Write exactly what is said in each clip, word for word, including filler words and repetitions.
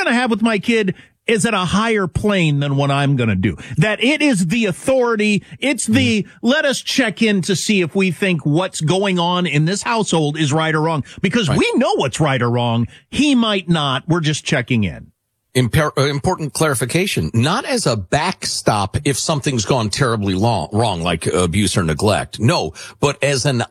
going to have with my kid is at a higher plane than what I'm going to do. That it is the authority. It's the, let us check in to see if we think what's going on in this household is right or wrong. Because right. we know what's right or wrong. He might not. We're just checking in. Imper- important clarification, not as a backstop if something's gone terribly long, wrong, like abuse or neglect. No, but as an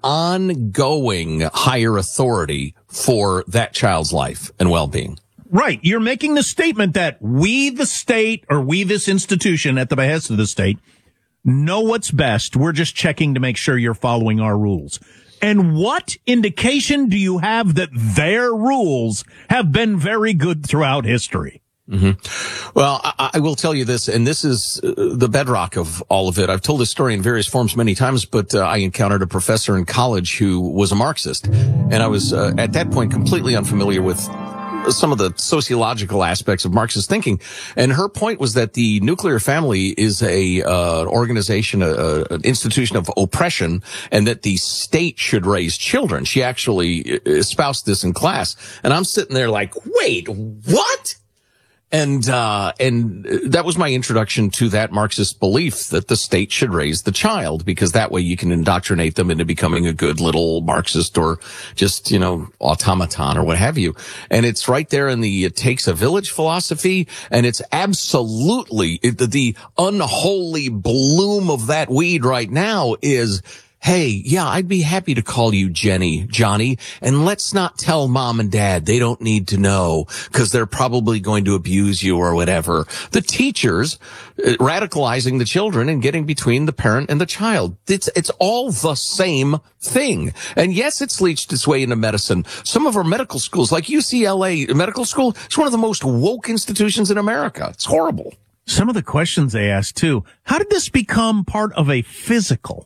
ongoing higher authority for that child's life and well-being. Right. You're making the statement that we, the state, or we, this institution at the behest of the state, know what's best. We're just checking to make sure you're following our rules. And what indication do you have that their rules have been very good throughout history? Mm-hmm. Well, I, I will tell you this, and this is uh, the bedrock of all of it. I've told this story in various forms many times, but uh, I encountered a professor in college who was a Marxist, and I was uh, at that point completely unfamiliar with some of the sociological aspects of Marxist thinking. And her point was that the nuclear family is a uh, organization, a, a, an institution of oppression, and that the state should raise children. She actually espoused this in class. And I'm sitting there like, wait, what? And, uh, and that was my introduction to that Marxist belief that the state should raise the child, because that way you can indoctrinate them into becoming a good little Marxist or just, you know, automaton or what have you. And it's right there in the it takes a village philosophy. And it's absolutely it, the unholy bloom of that weed right now is, hey, yeah, I'd be happy to call you Jenny, Johnny, and let's not tell mom and dad. They don't need to know because they're probably going to abuse you or whatever. The teachers uh, radicalizing the children and getting between the parent and the child. It's, it's all the same thing. And yes, it's leached its way into medicine. Some of our medical schools, like U C L A Medical School, it's one of the most woke institutions in America. It's horrible. Some of the questions they asked too. How did this become part of a physical?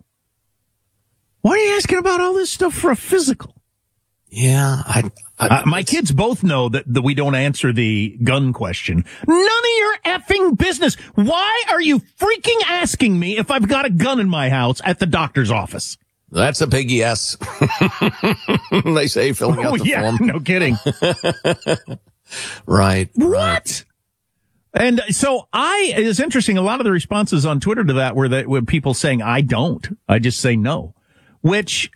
Why are you asking about all this stuff for a physical? Yeah, I, I uh, my kids both know that, that we don't answer the gun question. None of your effing business. Why are you freaking asking me if I've got a gun in my house at the doctor's office? That's a big yes. They say filling out oh, the yeah, form. No kidding. Right. What? Right. And so I, it's interesting. A lot of the responses on Twitter to that were that were people saying, I don't. I just say no. Which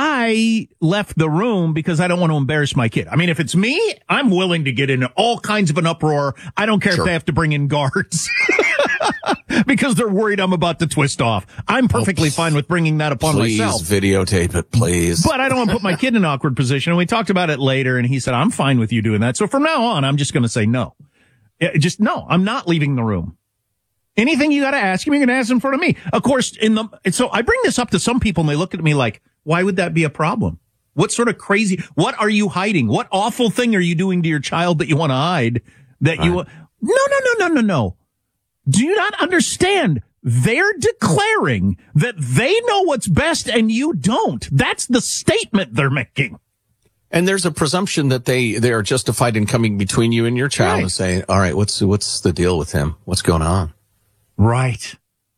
I left the room because I don't want to embarrass my kid. I mean, if it's me, I'm willing to get in all kinds of an uproar. I don't care sure. if they have to bring in guards because they're worried I'm about to twist off. I'm perfectly oh, fine with bringing that upon please myself. Please videotape it, please. But I don't want to put my kid in an awkward position. And we talked about it later, and he said, I'm fine with you doing that. So from now on, I'm just going to say no. Just no, I'm not leaving the room. Anything you got to ask him, you're going to ask in front of me. Of course, in the, and so I bring this up to some people and they look at me like, why would that be a problem? What sort of crazy, what are you hiding? What awful thing are you doing to your child that you want to hide that right. you, no, no, no, no, no, no. Do you not understand? They're declaring that they know what's best and you don't. That's the statement they're making. And there's a presumption that they, they are justified in coming between you and your child right. and saying, all right, what's, what's the deal with him? What's going on? Right.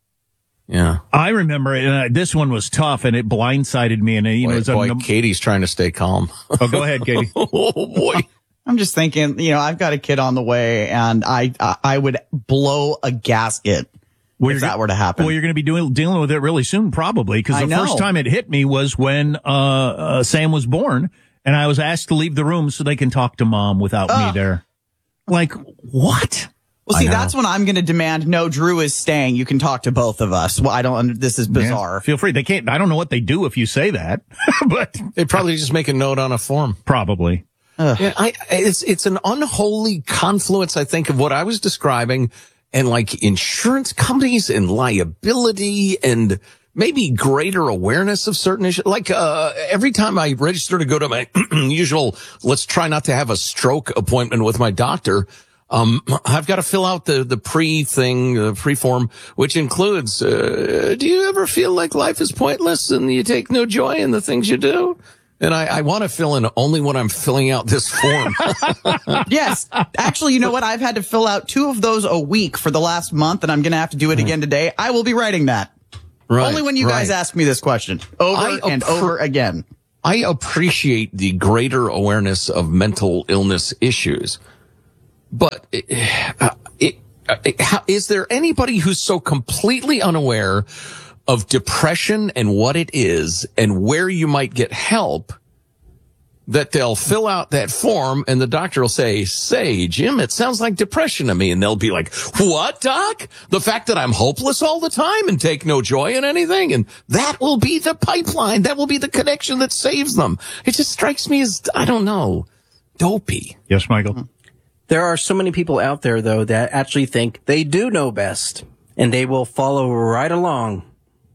Yeah. I remember uh, this one was tough and it blindsided me. And, you boy, know, it was boy, a, Katie's trying to stay calm. Oh, go ahead, Katie. Oh, boy. I'm just thinking, you know, I've got a kid on the way and I, I would blow a gasket well, if that were to happen. Well, you're going to be doing, dealing with it really soon, probably, because the first time it hit me was when, uh, uh, Sam was born and I was asked to leave the room so they can talk to mom without uh. me there. Like, what? Well, see, that's when I'm going to demand, no, Drew is staying. You can talk to both of us. Well, I don't, this is bizarre. Yeah, feel free. They can't, I don't know what they do if you say that, but they probably just make a note on a form. Probably. Yeah, I, it's, it's an unholy confluence, I think, of what I was describing and like insurance companies and liability and maybe greater awareness of certain issues. Like, uh, every time I register to go to my usual, let's try not to have a stroke appointment with my doctor, Um, I've got to fill out the, the pre thing, the pre form, which includes, uh, do you ever feel like life is pointless and you take no joy in the things you do? And I, I want to fill in only when I'm filling out this form. Yes. Actually, you know what? I've had to fill out two of those a week for the last month and I'm going to have to do it again today. I will be writing that. Right, only when you right. guys ask me this question over I and appre- over again. I appreciate the greater awareness of mental illness issues. but uh, it, uh, it, how, is there anybody who's so completely unaware of depression and what it is and where you might get help that they'll fill out that form and the doctor will say, say, Jim, it sounds like depression to me. And they'll be like, what, doc? The fact that I'm hopeless all the time and take no joy in anything? And that will be the pipeline. That will be the connection that saves them. It just strikes me as, I don't know, dopey. Yes, Michael? There are so many people out there, though, that actually think they do know best and they will follow right along.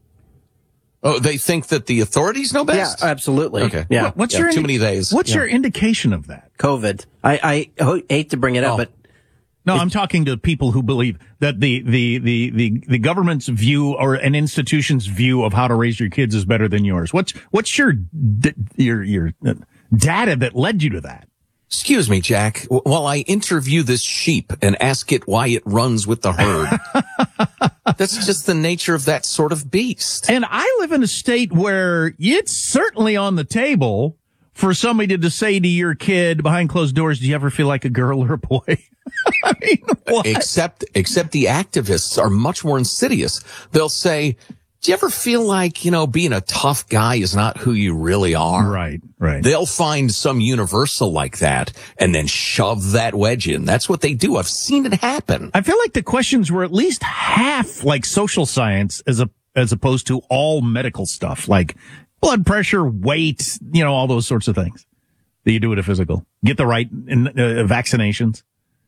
Oh, they think that the authorities know best? Yeah, absolutely. Okay. Yeah. What's yeah, your too indi- many days? What's Yeah. your indication of that? COVID. I, I hate to bring it up, Oh. but No, I'm talking to people who believe that the, the, the, the, the government's view or an institution's view of how to raise your kids is better than yours. What's, what's your, d- your, your uh, data that led you to that? Excuse me, Jack, w- while I interview this sheep and ask it why it runs with the herd. That's just the nature of that sort of beast. And I live in a state where it's certainly on the table for somebody to say to your kid behind closed doors, do you ever feel like a girl or a boy? I mean, what? Except, except the activists are much more insidious. They'll say, do you ever feel like, you know, being a tough guy is not who you really are? Right, right. They'll find some universal like that and then shove that wedge in. That's what they do. I've seen it happen. I feel like the questions were at least half like social science as a, as opposed to all medical stuff, like blood pressure, weight, you know, all those sorts of things that you do at a physical. Get the right in, uh, vaccinations.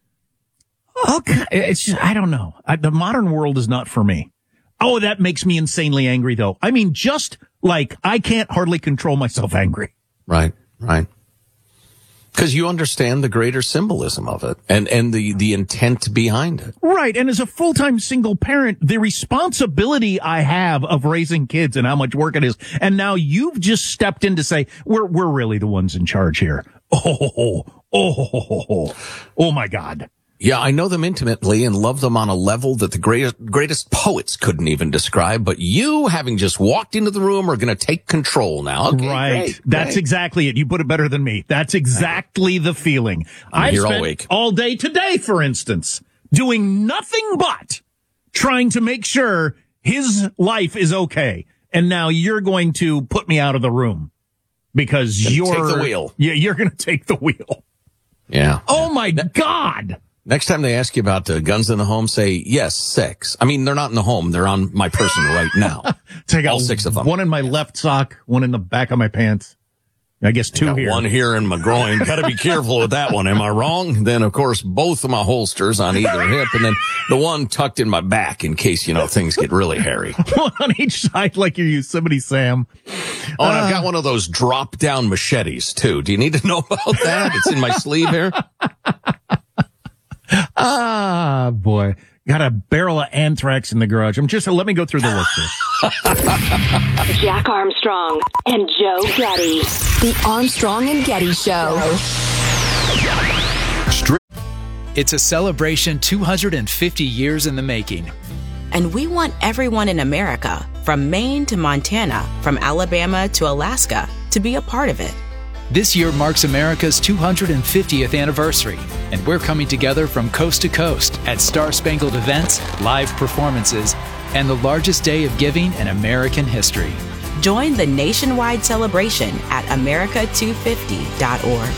Okay. It's just, I don't know. I, the modern world is not for me. Oh, that makes me insanely angry, though. I mean, just like I can't hardly control myself angry. Right, right. Because you understand the greater symbolism of it and, and the, the intent behind it. Right. And as a full-time single parent, the responsibility I have of raising kids and how much work it is. And now you've just stepped in to say, we're, we're really the ones in charge here. Oh, oh, oh, oh, oh, oh my God. Yeah, I know them intimately and love them on a level that the greatest, greatest poets couldn't even describe. But you, having just walked into the room, are going to take control now. Okay, right. Great, That's great. exactly it. You put it better than me. That's exactly the feeling. I'm I've here all spent week. all day today, for instance, doing nothing but trying to make sure his life is okay. And now you're going to put me out of the room because Gonna you're take the wheel. Yeah, you're going to take the wheel. Yeah. Oh my God. Next time they ask you about uh, guns in the home, say, yes, six. I mean, they're not in the home. They're on my person right now. Take all out six of them. One in my left sock, one in the back of my pants. I guess two Got here. one here in my groin. Got to be careful with that one. Am I wrong? Then, of course, both of my holsters on either hip, and then the one tucked in my back in case, you know, things get really hairy. One on each side like you're Yosemite Sam. Oh, and I've got one of those drop-down machetes, too. Do you need to know about that? It's in my sleeve here. Ah, boy. Got a barrel of anthrax in the garage. I'm just, let me go through the list here. Jack Armstrong and Joe Getty. The Armstrong and Getty Show. It's a celebration two hundred fifty years in the making. And we want everyone in America, from Maine to Montana, from Alabama to Alaska, to be a part of it. This year marks America's two hundred fiftieth anniversary, and we're coming together from coast to coast at Star-Spangled events, live performances, and the largest day of giving in American history. Join the nationwide celebration at America two fifty dot org.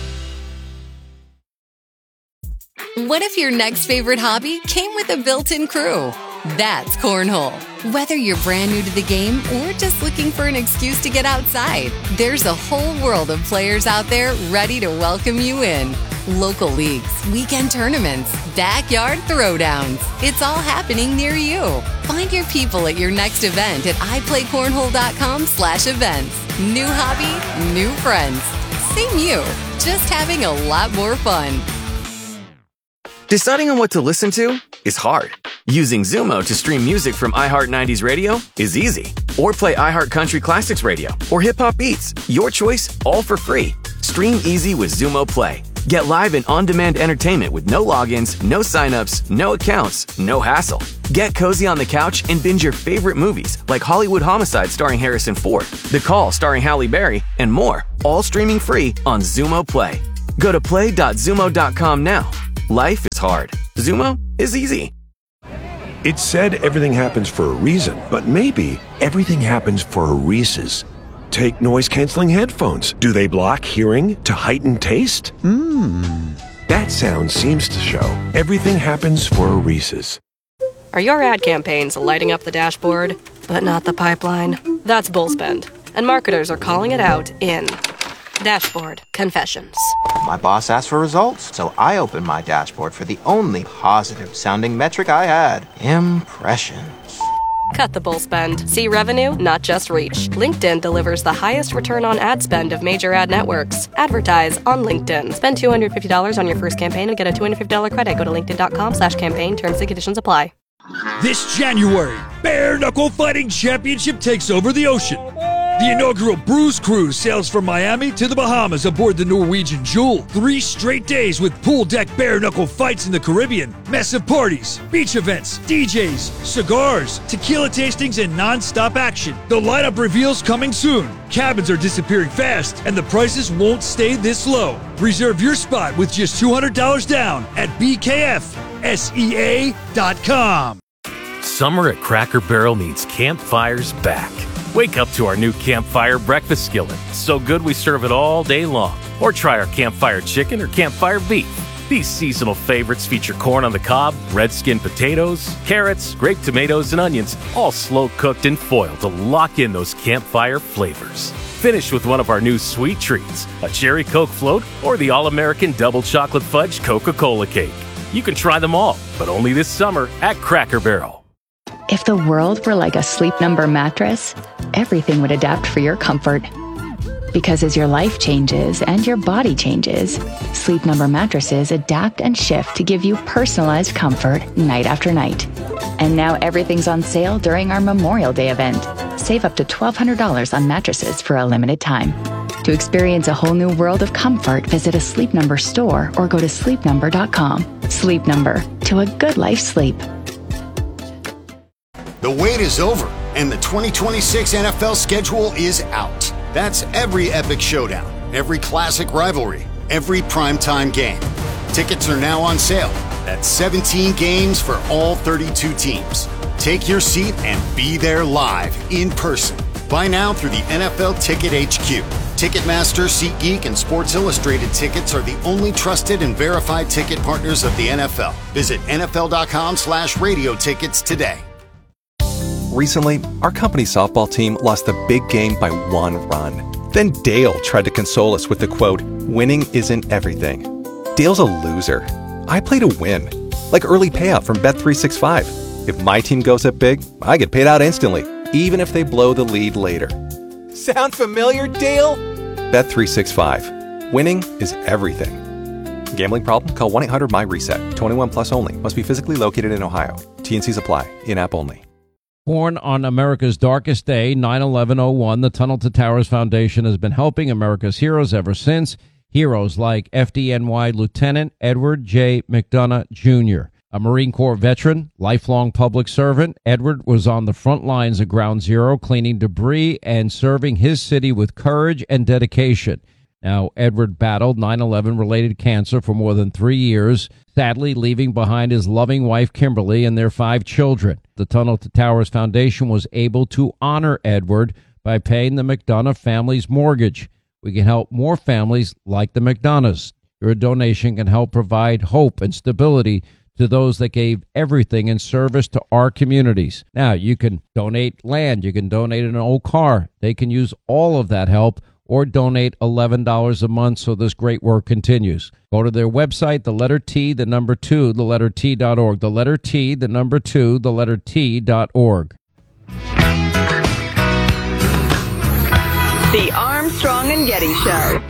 What if your next favorite hobby came with a built-in crew? That's Cornhole. Whether you're brand new to the game or just looking for an excuse to get outside, there's a whole world of players out there ready to welcome you in. Local leagues, weekend tournaments, backyard throwdowns. It's all happening near you. Find your people at your next event at iPlayCornhole.com slash events. New hobby, new friends. Same you, just having a lot more fun. Deciding on what to listen to is hard. Using Zumo to stream music from iHeart nineties Radio is easy. Or play iHeart Country Classics Radio or Hip Hop Beats. Your choice, all for free. Stream easy with Zumo Play. Get live and on-demand entertainment with no logins, no signups, no accounts, no hassle. Get cozy on the couch and binge your favorite movies like Hollywood Homicide starring Harrison Ford, The Call starring Halle Berry, and more. All streaming free on Zumo Play. Go to play dot zumo dot com now. Life is hard. Zumo is easy. It's said everything happens for a reason, but maybe everything happens for a Reese's. Take noise-canceling headphones. Do they block hearing to heighten taste? Mmm. That sound seems to show everything happens for a Reese's. Are your ad campaigns lighting up the dashboard, but not the pipeline? That's Bullspend, and marketers are calling it out in Dashboard Confessions. My boss asked for results, so I opened my dashboard for the only positive-sounding metric I had, impressions. Cut the bull spend. See revenue, not just reach. LinkedIn delivers the highest return on ad spend of major ad networks. Advertise on LinkedIn. Spend two hundred fifty dollars on your first campaign and get a two hundred fifty dollars credit. Go to linkedin.com slash campaign. Terms and conditions apply. This January, Bare Knuckle Fighting Championship takes over the ocean. The inaugural Bruise Cruise sails from Miami to the Bahamas aboard the Norwegian Jewel. Three straight days with pool deck bare knuckle fights in the Caribbean, massive parties, beach events, D Js, cigars, tequila tastings, and non-stop action. The lineup reveals coming soon. Cabins are disappearing fast, and the prices won't stay this low. Reserve your spot with just two hundred dollars down at b k f s e a dot com. Summer at Cracker Barrel means campfires back. Wake up to our new Campfire breakfast skillet. So good we serve it all day long. Or try our Campfire chicken or Campfire beef. These seasonal favorites feature corn on the cob, red skin potatoes, carrots, grape tomatoes, and onions, all slow cooked and foiled to lock in those campfire flavors. Finish with one of our new sweet treats, a cherry Coke float or the all-American double chocolate fudge Coca-Cola cake. You can try them all, but only this summer at Cracker Barrel. If the world were like a Sleep Number mattress, everything would adapt for your comfort. Because as your life changes and your body changes, Sleep Number mattresses adapt and shift to give you personalized comfort night after night. And now everything's on sale during our Memorial Day event. Save up to twelve hundred dollars on mattresses for a limited time. To experience a whole new world of comfort, visit a Sleep Number store or go to sleep number dot com. Sleep Number, to a good life's sleep. The wait is over, and the twenty twenty-six N F L schedule is out. That's every epic showdown, every classic rivalry, every primetime game. Tickets are now on sale. That's seventeen games for all thirty-two teams. Take your seat and be there live, in person. Buy now through the N F L Ticket H Q. Ticketmaster, SeatGeek, and Sports Illustrated tickets are the only trusted and verified ticket partners of the N F L. Visit N F L dot com slash radio tickets today. Recently, our company softball team lost the big game by one run. Then Dale tried to console us with the quote, "Winning isn't everything." Dale's a loser. I play to win. Like early payout from Bet three sixty-five. If my team goes up big, I get paid out instantly, even if they blow the lead later. Sound familiar, Dale? Bet three sixty-five. Winning is everything. Gambling problem? Call one eight hundred M Y reset. twenty-one plus only. Must be physically located in Ohio. T N Cs apply. In-app only. Born on America's darkest day, nine eleven oh one, the Tunnel to Towers Foundation has been helping America's heroes ever since. Heroes like F D N Y Lieutenant Edward J. McDonough, Junior A Marine Corps veteran, lifelong public servant, Edward was on the front lines of Ground Zero, cleaning debris and serving his city with courage and dedication. Now, Edward battled nine eleven-related cancer for more than three years, sadly leaving behind his loving wife, Kimberly, and their five children. The Tunnel to Towers Foundation was able to honor Edward by paying the McDonough family's mortgage. We can help more families like the McDonoughs. Your donation can help provide hope and stability to those that gave everything in service to our communities. Now, you can donate land. You can donate an old car. They can use all of that help, or donate eleven dollars a month so this great work continues. Go to their website, the letter T, the number two, the letter T dot org. The letter T, the number two, the letter T dot org. The Armstrong and Getty Show.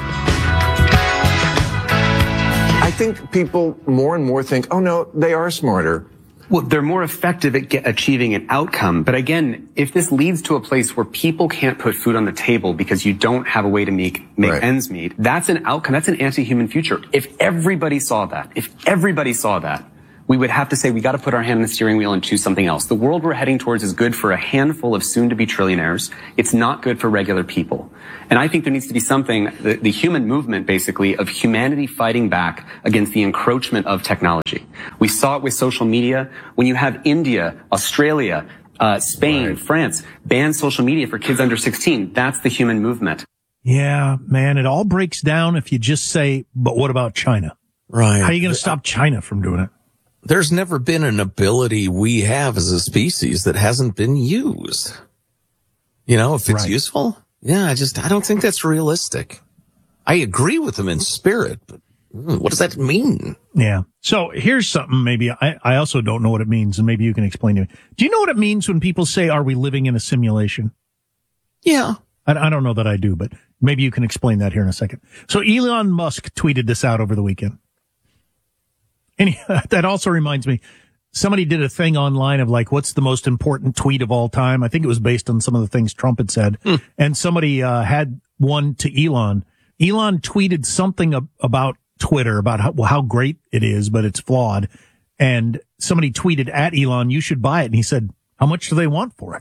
I think people more and more think, oh no, they are smarter. Well, they're more effective at get, achieving an outcome. But again, if this leads to a place where people can't put food on the table because you don't have a way to make, make right. ends meet, that's an outcome. That's an anti-human future. If everybody saw that, if everybody saw that, we would have to say we got to put our hand on the steering wheel and choose something else. The world we're heading towards is good for a handful of soon-to-be trillionaires. It's not good for regular people. And I think there needs to be something, the, the human movement, basically, of humanity fighting back against the encroachment of technology. We saw it with social media. When you have India, Australia, uh, Spain, right. France ban social media for kids under sixteen, that's the human movement. Yeah, man, it all breaks down if you just say, but what about China? Right. How are you going to stop China from doing it? There's never been an ability we have as a species that hasn't been used. You know, if it's right. useful, yeah, I just, I don't think that's realistic. I agree with them in spirit, but what does that mean? Yeah. So here's something maybe I, I also don't know what it means, and maybe you can explain to me. Do you know what it means when people say, are we living in a simulation? Yeah. I, I don't know that I do, but maybe you can explain that here in a second. So Elon Musk tweeted this out over the weekend. And he, that also reminds me, somebody did a thing online of like, what's the most important tweet of all time? I think it was based on some of the things Trump had said. Mm. And somebody uh, had one to Elon. Elon tweeted something ab- about Twitter, about how, how great it is, but it's flawed. And somebody tweeted at Elon, you should buy it. And he said, how much do they want for it?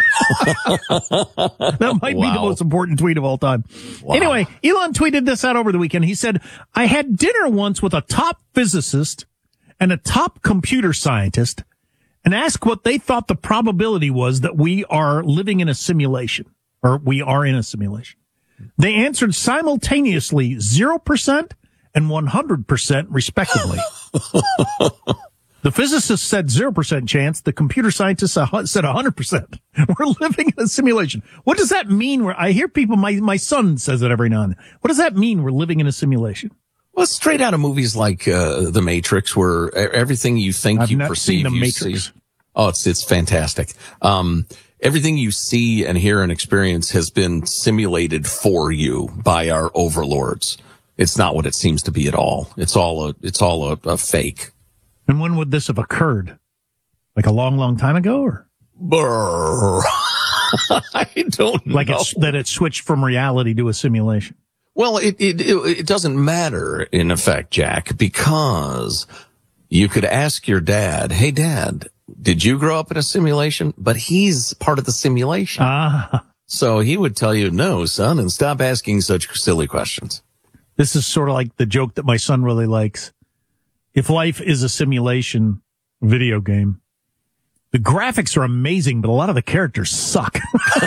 That might wow. be the most important tweet of all time. Wow. Anyway, Elon tweeted this out over the weekend. He said, I had dinner once with a top physicist and a top computer scientist and asked what they thought the probability was that we are living in a simulation, or we are in a simulation. They answered simultaneously zero percent and one hundred percent respectively. The physicist said zero percent chance. The computer scientist said one hundred percent. We're living in a simulation. What does that mean? Where I hear people, my, my son says it every now and then. What does that mean? We're living in a simulation. Well, it's straight out of movies like uh, The Matrix, where everything you think I've you not perceive, seen The you Matrix. see. Oh, it's it's fantastic. Um, everything you see and hear and experience has been simulated for you by our overlords. It's not what it seems to be at all. It's all a it's all a, a fake. And when would this have occurred? Like a long, long time ago, or? Brr. I don't know. Like it's, that it switched from reality to a simulation. Well, it, it, it, it doesn't matter in effect, Jack, because you could ask your dad, hey, Dad, did you grow up in a simulation? But he's part of the simulation. Ah. So he would tell you, no, son, and stop asking such silly questions. This is sort of like the joke that my son really likes. If life is a simulation video game, the graphics are amazing, but a lot of the characters suck.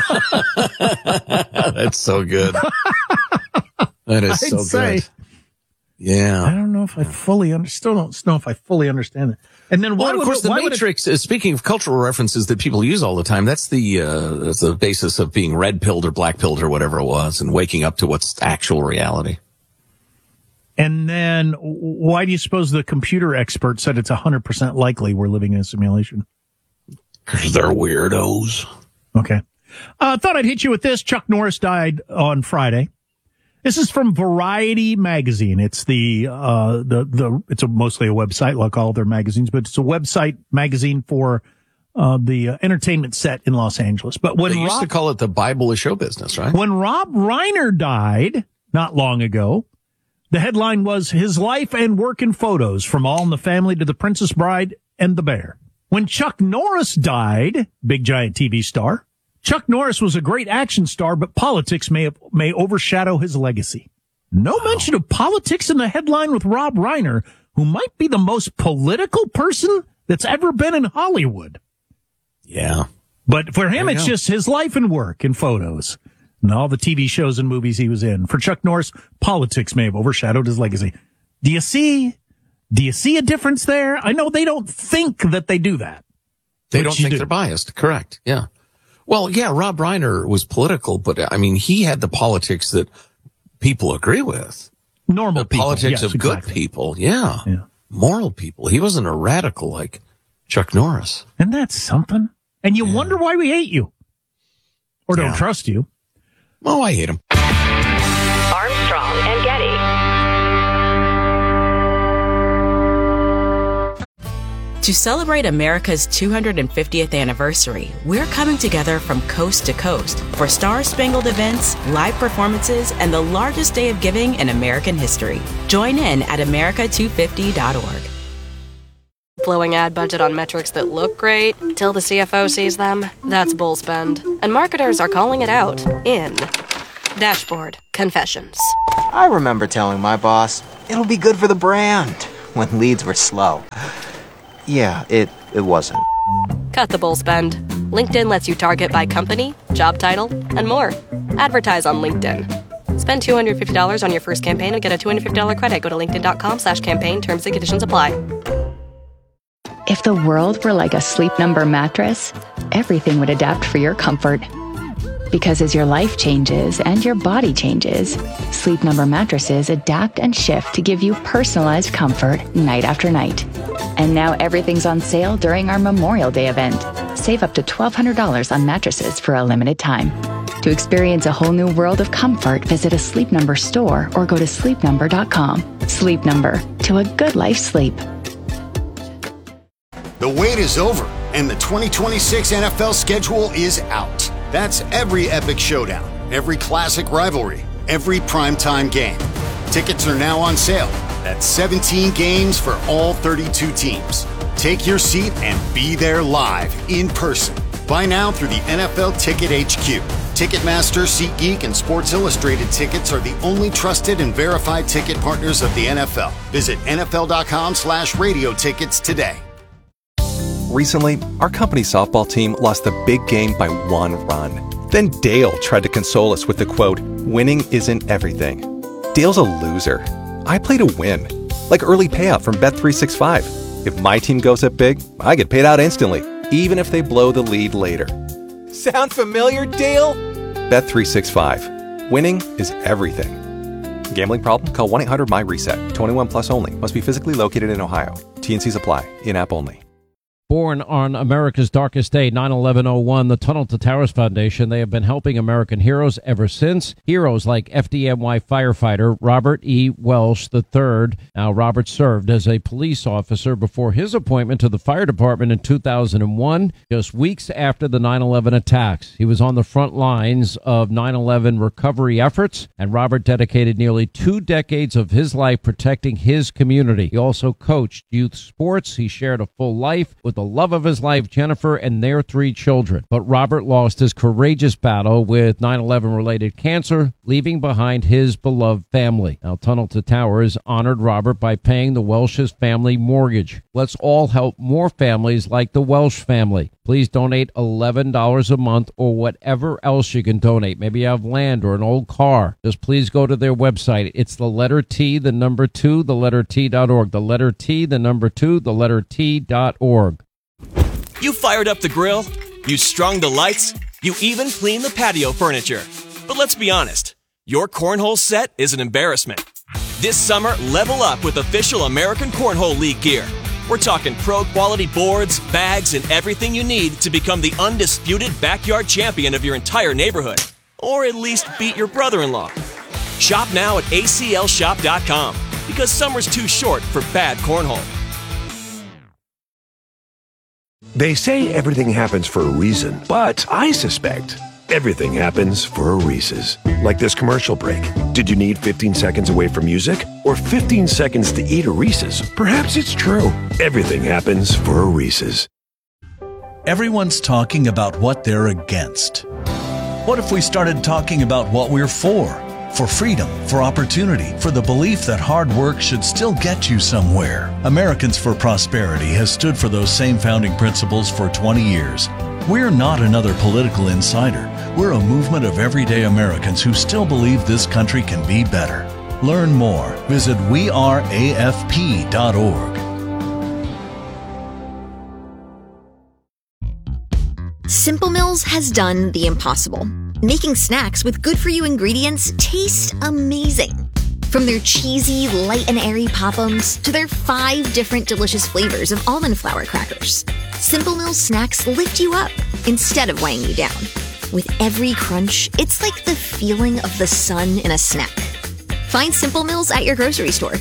That's so good. That is I'd so say, good. Yeah. I don't know if I fully understand. Still don't know if I fully understand it. And then why well, of would, course, The why Matrix, would it, uh, speaking of cultural references that people use all the time, that's the, uh, that's the basis of being red-pilled or black-pilled or whatever it was and waking up to what's actual reality. And then why do you suppose the computer expert said it's one hundred percent likely we're living in a simulation? Because they're weirdos. Okay. I uh, thought I'd hit you with this. Chuck Norris died on Friday. This is from Variety magazine. It's the, uh, the, the, it's a mostly a website like all their magazines, but it's a website magazine for, uh, the uh, entertainment set in Los Angeles. But when they used Rob, to call it the Bible of show business, right? When Rob Reiner died not long ago, the headline was his life and work in photos from All in the Family to The Princess Bride and The Bear. When Chuck Norris died, big giant T V star, Chuck Norris was a great action star, but politics may may overshadow his legacy. No wow. mention of politics in the headline with Rob Reiner, who might be the most political person that's ever been in Hollywood. Yeah. But for him, it's go. just his life and work and photos and all the T V shows and movies he was in. For Chuck Norris, politics may have overshadowed his legacy. Do you see? Do you see a difference there? I know they don't think that they do that. They don't think do. they're biased. Correct. Yeah. Well, yeah, Rob Reiner was political, but I mean, he had the politics that people agree with. Normal the people. politics yes, of exactly. good people. Yeah. yeah. Moral people. He wasn't a radical like Chuck Norris. And that's something. And you yeah. wonder why we hate you. Or don't yeah. trust you. Oh, I hate him. Armstrong and Getty. To celebrate America's two hundred fiftieth anniversary, we're coming together from coast to coast for star-spangled events, live performances, and the largest day of giving in American history. Join in at America two fifty dot org. Blowing ad budget on metrics that look great till the C F O sees them, that's bull spend. And marketers are calling it out in Dashboard Confessions. I remember telling my boss, it'll be good for the brand, when leads were slow. Yeah, it, it wasn't. Cut the bull spend. LinkedIn lets you target by company, job title, and more. Advertise on LinkedIn. Spend two hundred fifty dollars on your first campaign and get a two hundred fifty dollars credit. Go to linkedin.com slash campaign. Terms and conditions apply. If the world were like a Sleep Number mattress, everything would adapt for your comfort. Because as your life changes and your body changes, Sleep Number mattresses adapt and shift to give you personalized comfort night after night. And now everything's on sale during our Memorial Day event. Save up to twelve hundred dollars on mattresses for a limited time. To experience a whole new world of comfort, visit a Sleep Number store or go to sleep number dot com. Sleep Number, to a good life's sleep. The wait is over, and the twenty twenty-six N F L schedule is out. That's every epic showdown, every classic rivalry, every primetime game. Tickets are now on sale. That's seventeen games for all thirty-two teams. Take your seat and be there live, in person. Buy now through the N F L Ticket H Q. Ticketmaster, SeatGeek, and Sports Illustrated tickets are the only trusted and verified ticket partners of the N F L. Visit nfl.com slash radio tickets today. Recently, our company softball team lost the big game by one run. Then Dale tried to console us with the quote, "Winning isn't everything." Dale's a loser. I play to win. Like early payout from Bet three sixty-five. If my team goes up big, I get paid out instantly, even if they blow the lead later. Sound familiar, Dale? Bet three sixty-five. Winning is everything. Gambling problem? Call one eight hundred M Y reset. twenty-one plus only. Must be physically located in Ohio. T N Cs apply. In-app only. Born on America's darkest day, nine eleven oh one, the Tunnel to Towers Foundation, they have been helping American heroes ever since. Heroes like F D N Y firefighter Robert E. Welsh the third. Now, Robert served as a police officer before his appointment to the fire department in two thousand one, just weeks after the nine eleven attacks. He was on the front lines of nine eleven recovery efforts, and Robert dedicated nearly two decades of his life protecting his community. He also coached youth sports. He shared a full life with the love of his life, Jennifer, and their three children. But Robert lost his courageous battle with nine eleven related cancer, leaving behind his beloved family. Now, Tunnel to Towers honored Robert by paying the Welsh's family mortgage. Let's all help more families like the Welsh family. Please donate eleven dollars a month or whatever else you can donate. Maybe you have land or an old car. Just please go to their website. It's the letter T, the number two, the letter T dot org. The letter T, the number two, the letter T dot org. You fired up the grill, you strung the lights, you even cleaned the patio furniture. But let's be honest, your cornhole set is an embarrassment. This summer, level up with official American Cornhole League gear. We're talking pro-quality boards, bags, and everything you need to become the undisputed backyard champion of your entire neighborhood. Or at least beat your brother-in-law. Shop now at A C L shop dot com, because summer's too short for bad cornhole. They say everything happens for a reason, but I suspect everything happens for a Reese's. Like this commercial break. Did you need fifteen seconds away from music? Or fifteen seconds to eat a Reese's? Perhaps it's true. Everything happens for a Reese's. Everyone's talking about what they're against. What if we started talking about what we're for? For freedom, for opportunity, for the belief that hard work should still get you somewhere. Americans for Prosperity has stood for those same founding principles for twenty years. We're not another political insider. We're a movement of everyday Americans who still believe this country can be better. Learn more. Visit we are A F P dot org. Simple Mills has done the impossible. Making snacks with good-for-you ingredients taste amazing. From their cheesy, light and airy Pop-Ums to their five different delicious flavors of almond flour crackers, Simple Mills snacks lift you up instead of weighing you down. With every crunch, it's like the feeling of the sun in a snack. Find Simple Mills at your grocery store.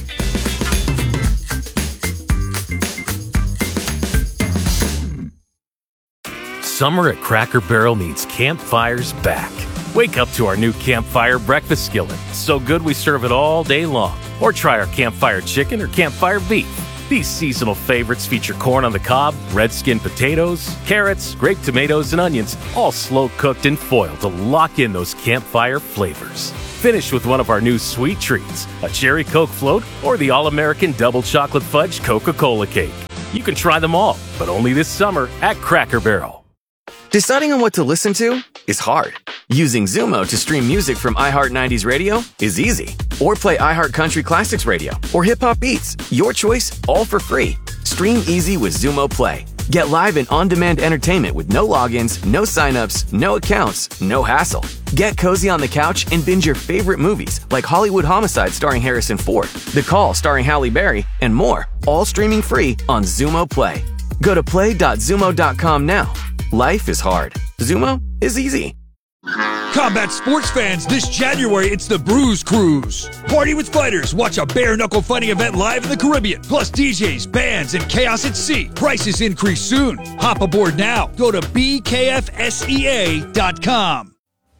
Summer at Cracker Barrel means campfires back. Wake up to our new Campfire breakfast skillet. So good we serve it all day long. Or try our Campfire chicken or Campfire beef. These seasonal favorites feature corn on the cob, red skin potatoes, carrots, grape tomatoes, and onions, all slow cooked and foiled to lock in those campfire flavors. Finish with one of our new sweet treats, a cherry Coke float or the all-American double chocolate fudge Coca-Cola cake. You can try them all, but only this summer at Cracker Barrel. Deciding on what to listen to is hard. Using Zumo to stream music from iHeart nineties Radio is easy. Or play iHeart Country Classics Radio or Hip Hop Beats. Your choice, all for free. Stream easy with Zumo Play. Get live and on-demand entertainment with no logins, no signups, no accounts, no hassle. Get cozy on the couch and binge your favorite movies like Hollywood Homicide starring Harrison Ford, The Call starring Halle Berry, and more, all streaming free on Zumo Play. Go to play dot zumo dot com now. Life is hard. Zumo is easy. Combat sports fans, this January it's the Bruise Cruise. Party with fighters, watch a bare-knuckle fighting event live in the Caribbean. Plus D Js, bands, and chaos at sea. Prices increase soon. Hop aboard now. Go to b k f s e a dot com.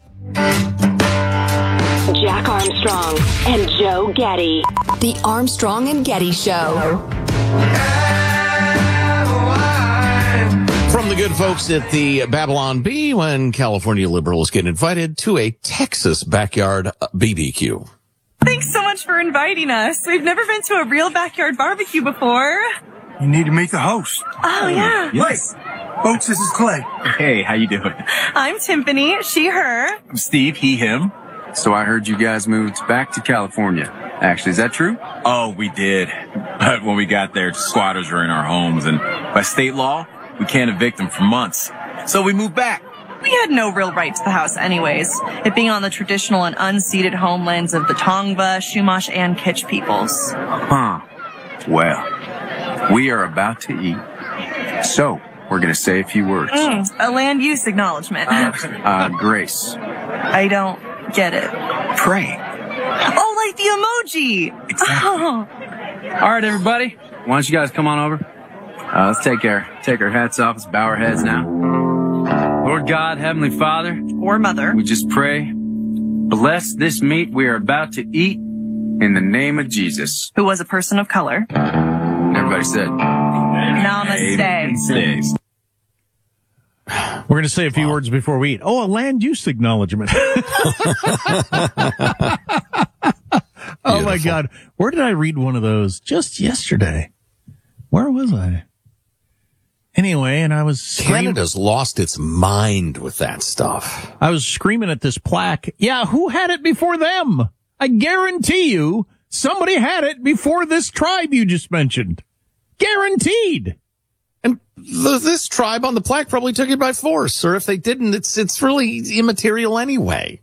Jack Armstrong and Joe Getty. The Armstrong and Getty Show. From the good folks at the Babylon Bee, when California liberals get invited to a Texas backyard B B Q. Thanks so much for inviting us. We've never been to a real backyard barbecue before. You need to meet the host. Oh, yeah. Yes. Folks, this is Clay. Hey, how you doing? I'm Timpani, she, her. I'm Steve, he, him. So I heard you guys moved back to California. Actually, is that true? Oh, we did. But when we got there, squatters were in our homes, and by state law, we can't evict them for months. So we moved back. We had no real right to the house anyways, it being on the traditional and unceded homelands of the Tongva, Chumash, and Kitch peoples. Huh. Well, we are about to eat. So, we're going to say a few words. Mm, a land use acknowledgement. Uh, Grace. I don't get it. Pray. Oh, like the emoji. Exactly. Oh. All right, everybody. Why don't you guys come on over? Uh, let's take our, take our hats off. Let's bow our heads now. Lord God, Heavenly Father. Or Mother. We just pray. Bless this meat we are about to eat in the name of Jesus. Who was a person of color. Everybody said. Namaste. Namaste. We're going to say a few wow. words before we eat. Oh, a land use acknowledgement. Oh, my God. Where did I read one of those? Just yesterday. Where was I? Anyway, and I was screaming. Canada's lost its mind with that stuff. I was screaming at this plaque. Yeah, who had it before them? I guarantee you somebody had it before this tribe you just mentioned. Guaranteed. And th- this tribe on the plaque probably took it by force, or if they didn't, it's it's really immaterial anyway.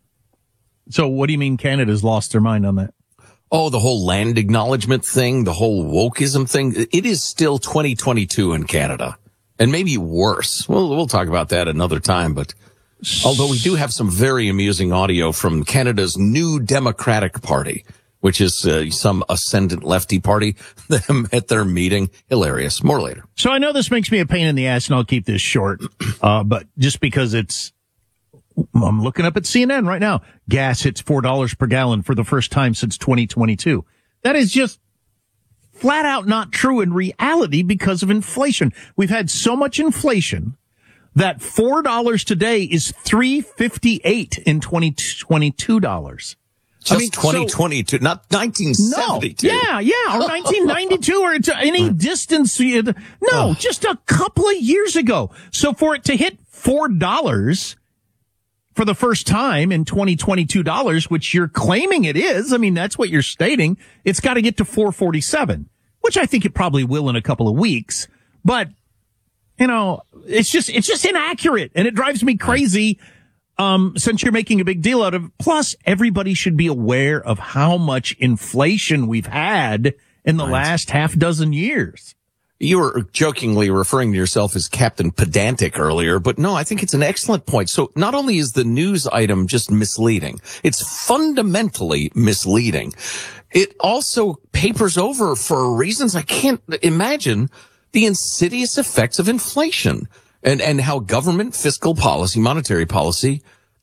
So what do you mean Canada's lost their mind on that? Oh, the whole land acknowledgement thing, the whole wokeism thing. It is still twenty twenty-two in Canada, and maybe worse. We'll, we'll talk about that another time, but although we do have some very amusing audio from Canada's New Democratic Party, which is uh, some ascendant lefty party, them at their meeting. Hilarious. More later. So I know this makes me a pain in the ass, and I'll keep this short, uh, but just because it's, I'm looking up at C N N right now. Gas hits four dollars per gallon for the first time since twenty twenty-two. That is just flat out not true in reality because of inflation. We've had so much inflation that four dollars today is three fifty-eight in twenty twenty-two dollars. Just I mean, twenty twenty-two, so, not nineteen seventy-two. No, yeah, yeah, or nineteen ninety-two, or to any distance. No, oh. just a couple of years ago. So for it to hit four dollars for the first time in twenty twenty-two dollars, which you're claiming it is, I mean, that's what you're stating, it's got to get to four forty-seven, which I think it probably will in a couple of weeks. But, you know, it's just, it's just inaccurate, and it drives me crazy. Um, since you're making a big deal out of it. Plus, everybody should be aware of how much inflation we've had in the right. last half dozen years. You were jokingly referring to yourself as Captain Pedantic earlier, but no, I think it's an excellent point. So not only is the news item just misleading, it's fundamentally misleading. It also papers over for reasons I can't imagine the insidious effects of inflation. And, and how government fiscal policy, monetary policy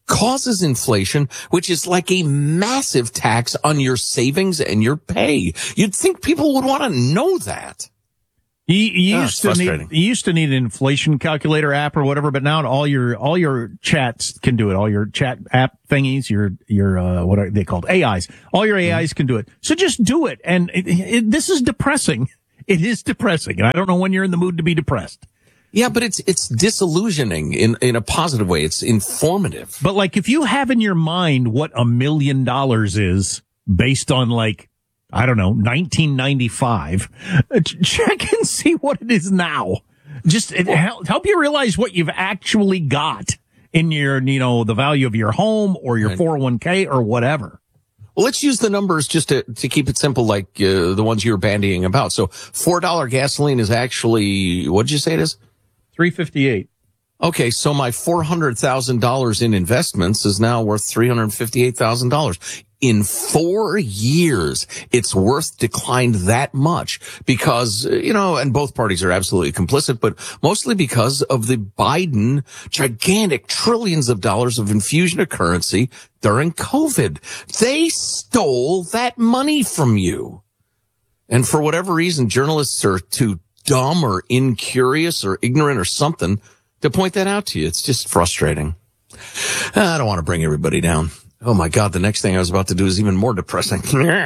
causes inflation, which is like a massive tax on your savings and your pay. You'd think people would want to know that. You, you Oh, used to need, you used to need an inflation calculator app or whatever, but now all your, all your chats can do it. All your chat app thingies, your, your, uh, what are they called? A Is. All your A Is can do it. So just do it. And it, it, this is depressing. It is depressing. And I don't know when you're in the mood to be depressed. Yeah, but it's, it's disillusioning in, in a positive way. It's informative. But like, if you have in your mind what a million dollars is based on like, I don't know, nineteen ninety-five, check and see what it is now. Just it help, help you realize what you've actually got in your, you know, the value of your home or your right. four oh one k or whatever. Well, let's use the numbers just to, to keep it simple, like uh, the ones you were bandying about. So four dollars gasoline is actually, what did you say it is? three fifty-eight. Okay, so my four hundred thousand dollars in investments is now worth three hundred fifty-eight thousand dollars. In four years, it's worth declined that much because, you know, and both parties are absolutely complicit, but mostly because of the Biden gigantic trillions of dollars of infusion of currency during COVID. They stole that money from you. And for whatever reason, journalists are too dumb or incurious or ignorant or something to point that out to you. It's just frustrating. I don't want to bring everybody down. Oh my God, the next thing I was about to do is even more depressing.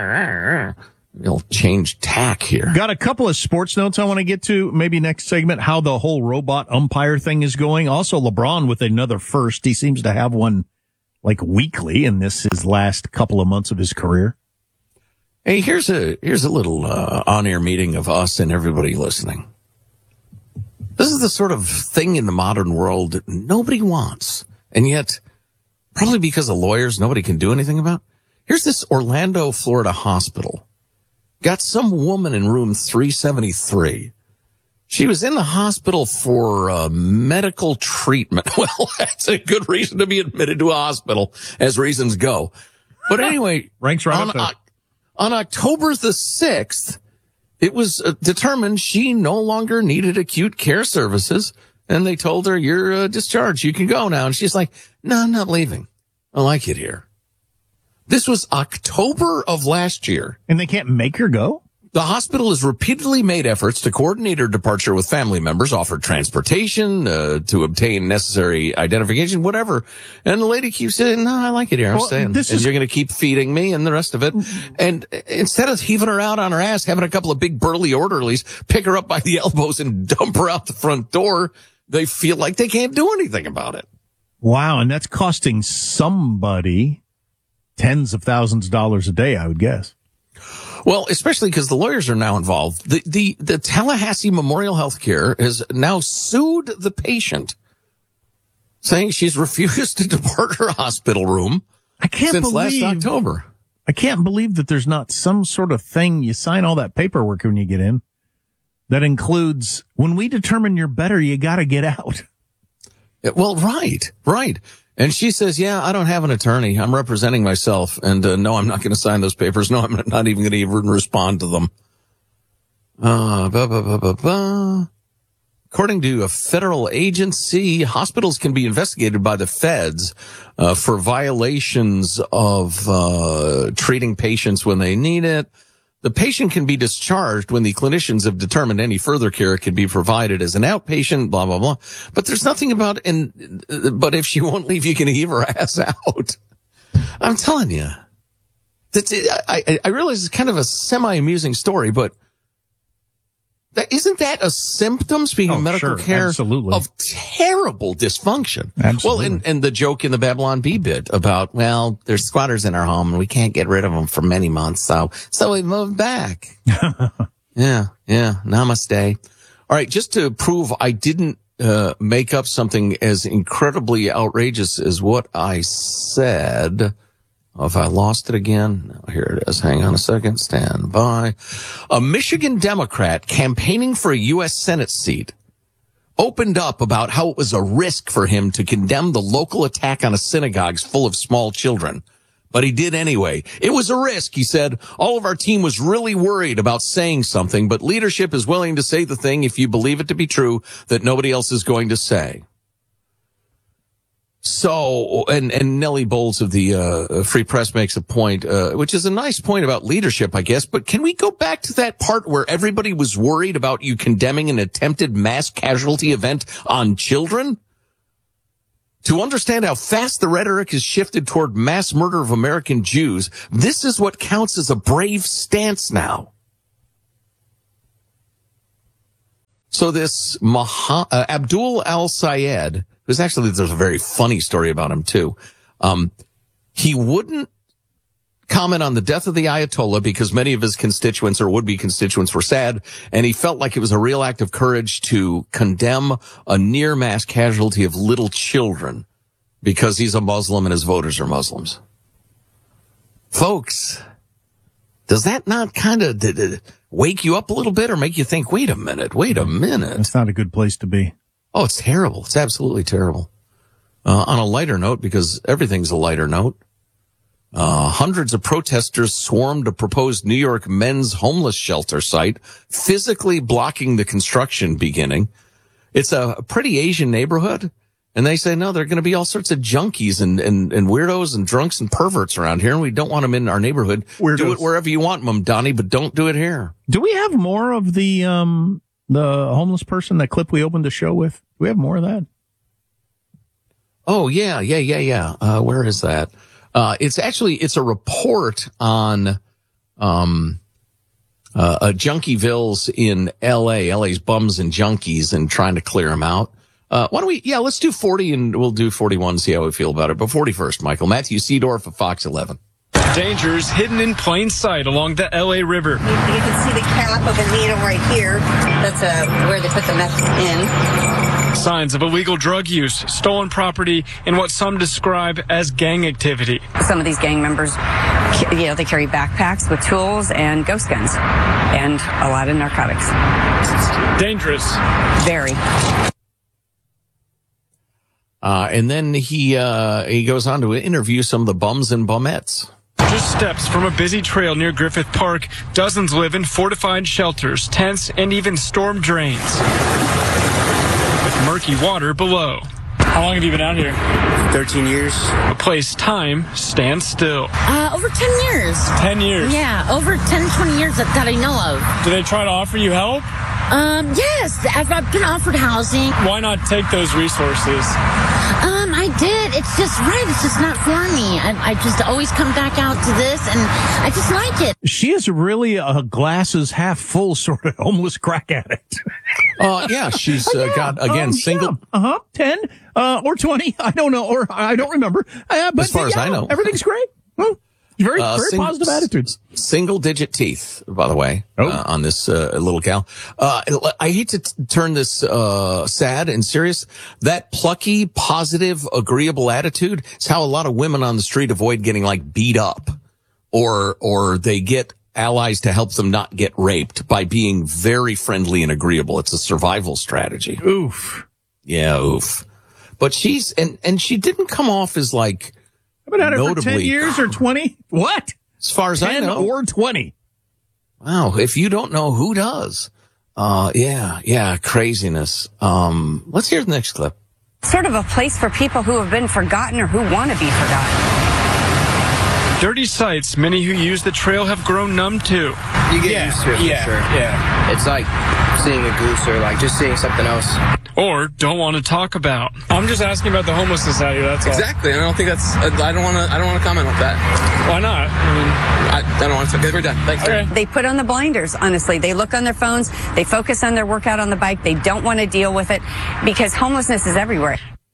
You'll change tack here. Got a couple of sports notes I want to get to. Maybe next segment, how the whole robot umpire thing is going. Also, LeBron with another first. He seems to have one like weekly in this his last couple of months of his career. Hey, here's a here's a little uh, on-air meeting of us and everybody listening. This is the sort of thing in the modern world that nobody wants, and yet, probably because of lawyers, nobody can do anything about. Here's this Orlando, Florida hospital. Got some woman in room three seventy-three. She was in the hospital for uh, medical treatment. Well, that's a good reason to be admitted to a hospital, as reasons go. But anyway, ranks right on, up there. On October the sixth, it was uh, determined she no longer needed acute care services, and they told her, you're uh, discharged. You can go now. And she's like, no, I'm not leaving. I like it here. This was October of last year. And they can't make her go? The hospital has repeatedly made efforts to coordinate her departure with family members, offered transportation, uh, to obtain necessary identification, whatever. And the lady keeps saying, no, I like it here. I'm well, staying. This and is... you're going to keep feeding me and the rest of it. And instead of heaving her out on her ass, having a couple of big burly orderlies pick her up by the elbows and dump her out the front door, they feel like they can't do anything about it. Wow. And that's costing somebody tens of thousands of dollars a day, I would guess. Well, especially because the lawyers are now involved. The, the, the Tallahassee Memorial Healthcare has now sued the patient, saying she's refused to depart her hospital room I can't since believe, last October. I can't believe that there's not some sort of thing. You sign all that paperwork when you get in that includes, when we determine you're better, you got to get out. Yeah, well, right, right. And she says, yeah, I don't have an attorney. I'm representing myself. And uh, no, I'm not going to sign those papers. No, I'm not even going to even respond to them. Uh, bah, bah, bah, bah, bah. According to a federal agency, hospitals can be investigated by the feds uh, for violations of uh, treating patients when they need it. The patient can be discharged when the clinicians have determined any further care can be provided as an outpatient, blah, blah, blah. But there's nothing about, and, but if she won't leave, you can heave her ass out. I'm telling you. That's, I, I realize it's kind of a semi-amusing story, but that, isn't that a symptom, speaking oh, of medical sure, care, absolutely. of terrible dysfunction? Absolutely. Well, and, and the joke in the Babylon Bee bit about, well, there's squatters in our home and we can't get rid of them for many months, so so we moved back. yeah, yeah, namaste. All right, just to prove I didn't uh, make up something as incredibly outrageous as what I said. Oh, if I lost it again, no, here it is. Hang on a second. Stand by. A Michigan Democrat campaigning for a U S Senate seat opened up about how it was a risk for him to condemn the local attack on a synagogue full of small children. But he did anyway. It was a risk, he said. All of our team was really worried about saying something, but leadership is willing to say the thing if you believe it to be true that nobody else is going to say. So, and, and Nellie Bowles of the uh, Free Press makes a point, uh, which is a nice point about leadership, I guess. But can we go back to that part where everybody was worried about you condemning an attempted mass casualty event on children? To understand how fast the rhetoric has shifted toward mass murder of American Jews, this is what counts as a brave stance now. So this Maha, uh, Abdul al-Sayed, who's actually, there's a very funny story about him too. Um, he wouldn't comment on the death of the Ayatollah because many of his constituents or would-be constituents were sad, and he felt like it was a real act of courage to condemn a near mass casualty of little children because he's a Muslim and his voters are Muslims. Folks, does that not kind of wake you up a little bit or make you think, wait a minute, wait a minute? It's not a good place to be. Oh, it's terrible. It's absolutely terrible. Uh, on a lighter note, because everything's a lighter note, uh, hundreds of protesters swarmed a proposed New York men's homeless shelter site, physically blocking the construction beginning. It's a pretty Asian neighborhood. And they say, no, there are going to be all sorts of junkies and, and, and weirdos and drunks and perverts around here, and we don't want them in our neighborhood. Weirdos. Do it wherever you want them, Donnie, but don't do it here. Do we have more of the um the homeless person, that clip we opened the show with? Do we have more of that? Oh, yeah, yeah, yeah, yeah. Uh, where is that? Uh, it's actually, it's a report on um uh, uh Junkievilles in L A, L A's bums and junkies, and trying to clear them out. Uh, why don't we, yeah, let's do forty and we'll do forty-one and see how we feel about it. But forty first, Michael. Matthew Seedorf of Fox eleven. Dangers hidden in plain sight along the L A River. You, you can see the cap of a needle right here. That's uh, where they put the meth in. Signs of illegal drug use, stolen property, and what some describe as gang activity. Some of these gang members, you know, they carry backpacks with tools and ghost guns and a lot of narcotics. Dangerous. Very. Uh, and then he, uh, he goes on to interview some of the bums and bumettes. Just steps from a busy trail near Griffith Park, dozens live in fortified shelters, tents, and even storm drains, with murky water below. How long have you been out here? thirteen years. A place time stands still. Uh, over ten years. ten years? Yeah, over ten, twenty years that, that I know of. Do they try to offer you help? Um, yes, I've, I've been offered housing. Why not take those resources? Um, I did. It's just right. It's just not for me. I, I just always come back out to this, and I just like it. She is really a glasses half full sort of homeless crack addict. Uh, yeah, she's uh, yeah, got, again, um, single. Yeah. Uh-huh, ten, uh, or twenty. I don't know, or I don't remember. Uh, but as far yeah, as I know. Everything's great. Well, very, uh, very sing- positive attitudes. Single digit teeth, by the way, oh. uh, on this uh, little gal. Uh, I hate to t- turn this uh, sad and serious. That plucky, positive, agreeable attitude is how a lot of women on the street avoid getting like beat up, or or they get allies to help them not get raped by being very friendly and agreeable. It's a survival strategy. Oof. Yeah, oof. But she's and and she didn't come off as like. I've been at it for ten years or twenty. What? As far as I know. ten or twenty. Wow. If you don't know, who does? Uh, yeah, yeah, craziness. Um, let's hear the next clip. Sort of a place for people who have been forgotten or who want to be forgotten. Dirty sights many who use the trail have grown numb to. You get yeah, used to it for yeah, sure. Yeah. It's like seeing a goose or like just seeing something else. Or don't want to talk about. I'm just asking about the homelessness out here, that's all. Exactly. I don't think that's, I don't want to, I don't want to comment on that. Why not? I mean, I, I don't want to. Okay, we're done. Thanks. Okay. They put on the blinders, honestly. They look on their phones. They focus on their workout on the bike. They don't want to deal with it because homelessness is everywhere.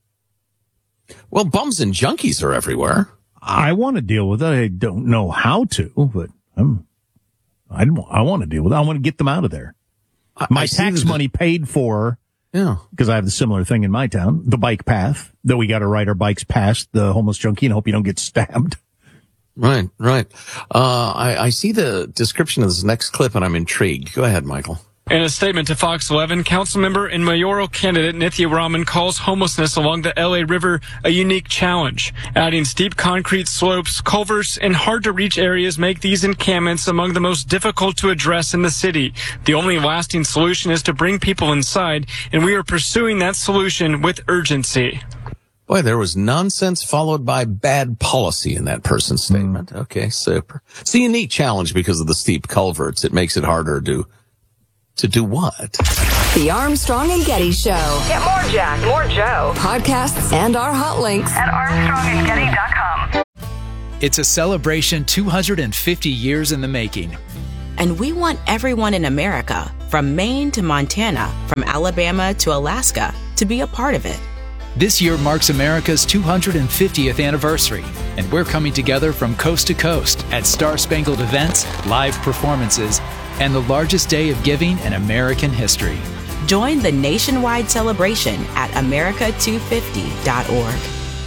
Well, bums and junkies are everywhere. I want to deal with it. I don't know how to, but I'm, I, I want to deal with it. I want to get them out of there. My I tax the, money paid for, yeah, because I have the similar thing in my town, the bike path, that we got to ride our bikes past the homeless junkie and hope you don't get stabbed. Right, right. Uh, I, I see the description of this next clip and I'm intrigued. Go ahead, Michael. In a statement to Fox eleven, councilmember and mayoral candidate Nithya Raman calls homelessness along the L A River a unique challenge. Adding steep concrete slopes, culverts, and hard-to-reach areas make these encampments among the most difficult to address in the city. The only lasting solution is to bring people inside, and we are pursuing that solution with urgency. Boy, there was nonsense followed by bad policy in that person's statement. Okay, super. It's a unique challenge because of the steep culverts. It makes it harder to, to do what? The Armstrong and Getty Show. Get more Jack, more Joe. Podcasts and our hot links at armstrong and getty dot com. It's a celebration two hundred fifty years in the making. And we want everyone in America, from Maine to Montana, from Alabama to Alaska, to be a part of it. This year marks America's two hundred fiftieth anniversary, and we're coming together from coast to coast at Star-Spangled events, live performances, and the largest day of giving in American history. Join the nationwide celebration at america two fifty dot org.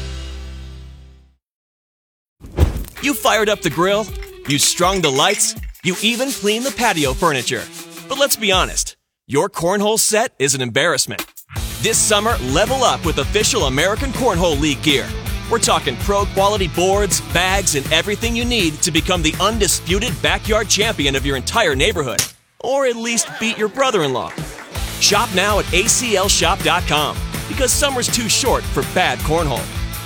You fired up the grill, you strung the lights, you even cleaned the patio furniture. But let's be honest, your cornhole set is an embarrassment. This summer, level up with official American Cornhole League gear. We're talking pro-quality boards, bags, and everything you need to become the undisputed backyard champion of your entire neighborhood. Or at least beat your brother-in-law. Shop now at A C L shop dot com, because summer's too short for bad cornhole.